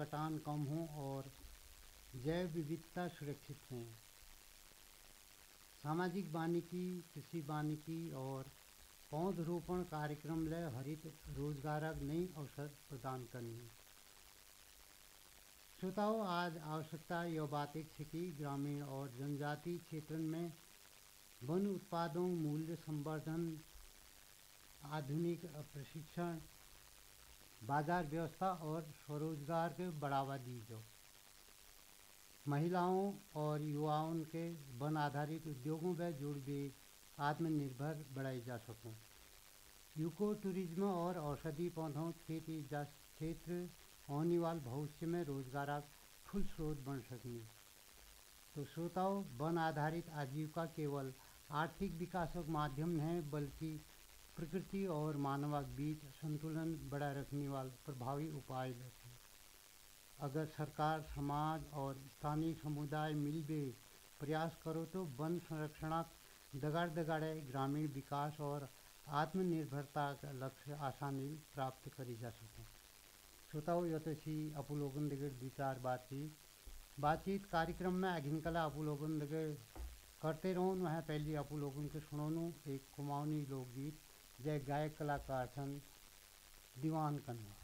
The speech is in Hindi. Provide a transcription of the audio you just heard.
कटान कम हो और जैव विविधता सुरक्षित रहें। सामाजिक वानिकी, कृषि वानिकी और पौधरोपण कार्यक्रम ले हरित रोजगारक नई अवसर प्रदान करनी। श्रोताओं, आज आवश्यकता यह बातें थी कि ग्रामीण और जनजातीय क्षेत्र में वन उत्पादों मूल्य संवर्धन, आधुनिक प्रशिक्षण, बाजार व्यवस्था और स्वरोजगार के बढ़ावा दी जाए। महिलाओं और युवाओं के वन आधारित उद्योगों में जोड़ भी आत्मनिर्भर बढ़ाई जा सकें। यूको टूरिज्म और औषधि पौधों खेती क्षेत्र आने वाले भविष्य में रोजगार का फुल स्रोत बन सकेंगे। तो श्रोताओं, वन आधारित आजीविका केवल आर्थिक विकास का माध्यम नहीं बल्कि प्रकृति और मानव के बीच संतुलन बनाए रखने वाला प्रभावी उपाय है। अगर सरकार, समाज और स्थानीय समुदाय मिलकर प्रयास करो तो वन संरक्षण दगाड़े ग्रामीण विकास और आत्मनिर्भरता का लक्ष्य आसानी प्राप्त करी जा सके। श्रोताओं, यह तो सी अपुलोगन दगड़ विचार बातचीत कार्यक्रम में अगिनकला अपुलोगन दगड़ करते रहो। वह पहली अपुलोगन के सुनोनू एक कुमाऊनी लोकगीत जय गायक कलाकार सन दीवान कन्हा।